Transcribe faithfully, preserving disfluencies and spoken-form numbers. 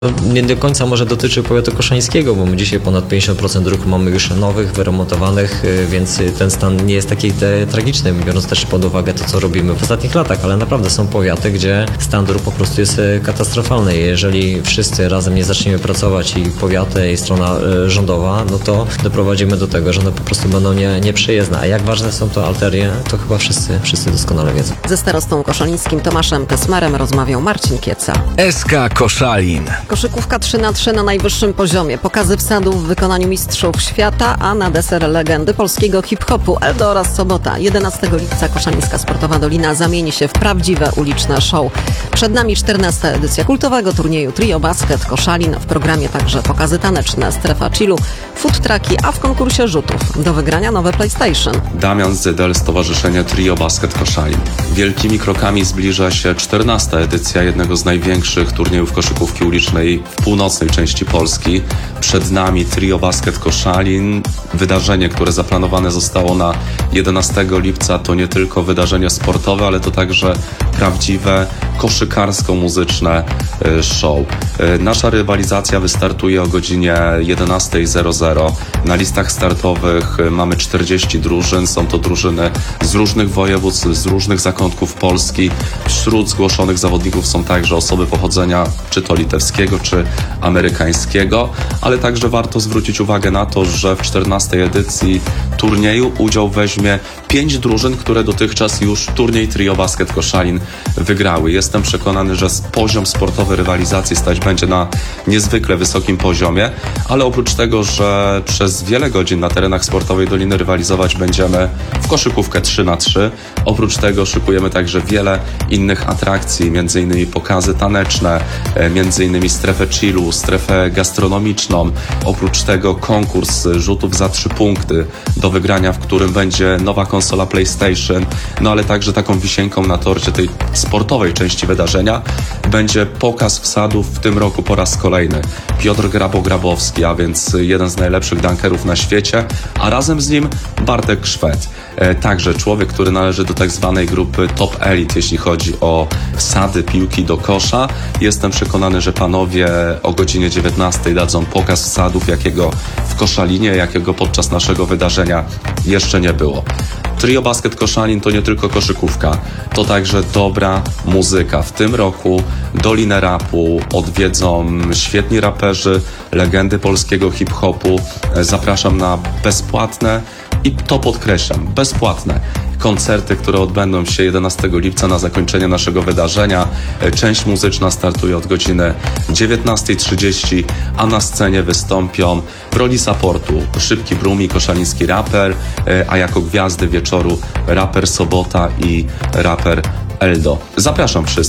Nie do końca może dotyczy powiatu koszalińskiego, bo my dzisiaj ponad pięćdziesiąt procent dróg mamy już nowych, wyremontowanych, więc ten stan nie jest taki te, tragiczny, biorąc też pod uwagę to, co robimy w ostatnich latach, ale naprawdę są powiaty, gdzie stan dróg po prostu jest katastrofalny. Jeżeli wszyscy razem nie zaczniemy pracować, i powiaty, i strona rządowa, no to doprowadzimy do tego, że one po prostu będą nie, nieprzejezdne. A jak ważne są to arterie, to chyba wszyscy, wszyscy doskonale wiedzą. Ze starostą koszalińskim Tomaszem Tesmerem rozmawiał Marcin Kieca. S K Koszalin. Koszykówka trzy na trzy na najwyższym poziomie. Pokazy wsadów w wykonaniu mistrzów świata, a na deser legendy polskiego hip-hopu Eldo oraz Sobota. jedenastego lipca Koszalińska Sportowa Dolina zamieni się w prawdziwe uliczne show. Przed nami czternasta edycja kultowego turnieju Trio Basket Koszalin. W programie także pokazy taneczne, strefa chillu, food trucki, a w konkursie rzutów do wygrania nowe PlayStation. Damian Zydel, Stowarzyszenie Trio Basket Koszalin. Wielkimi krokami zbliża się czternasta edycja jednego z największych turniejów koszykówki ulicznej w północnej części Polski. Przed nami Trio Basket Koszalin. Wydarzenie, które zaplanowane zostało na jedenastego lipca, to nie tylko wydarzenie sportowe, ale to także prawdziwe koszykarsko-muzyczne show. Nasza rywalizacja wystartuje o godzinie jedenasta zero zero. Na listach startowych mamy czterdzieści drużyn. Są to drużyny z różnych województw, z różnych zakątków Polski. Wśród zgłoszonych zawodników są także osoby pochodzenia czy to litewskiego, czy amerykańskiego, ale także warto zwrócić uwagę na to, że w czternastej edycji turnieju udział weźmie pięć drużyn, które dotychczas już turniej Trio Basket Koszalin wygrały. Jestem przekonany, że poziom sportowy rywalizacji stać będzie na niezwykle wysokim poziomie, ale oprócz tego, że przez wiele godzin na terenach sportowej Doliny rywalizować będziemy w koszykówkę trzy na trzy, oprócz tego szykujemy także wiele innych atrakcji, między innymi pokazy taneczne, między innymi strefę chillu, strefę gastronomiczną, oprócz tego konkurs rzutów za trzy punkty do wygrania, w którym będzie nowa konsola PlayStation, no ale także taką wisienką na torcie tej sportowej części wydarzenia będzie pokaz wsadów w tym roku po raz kolejny. Piotr Grabo-Grabowski, a więc jeden z najlepszych dunkerów na świecie, a razem z nim Bartek Szwed. Także człowiek, który należy do tak zwanej grupy Top Elite, jeśli chodzi o wsady piłki do kosza. Jestem przekonany, że panowie o godzinie dziewiętnastej dadzą pokaz wsadów, jakiego w Koszalinie, jakiego podczas naszego wydarzenia jeszcze nie było. Trio Basket Koszalin to nie tylko koszykówka, to także dobra muzyka. W tym roku Dolinę Rapu odwiedzą świetni raperzy, legendy polskiego hip-hopu. Zapraszam na bezpłatne i to podkreślam, bezpłatne koncerty, które odbędą się jedenastego lipca na zakończenie naszego wydarzenia. Część muzyczna startuje od godziny dziewiętnasta trzydzieści, a na scenie wystąpią w roli supportu Szybki Brumi, koszaliński raper, a jako gwiazdy wieczoru raper Sobota i raper Eldo. Zapraszam wszystkich.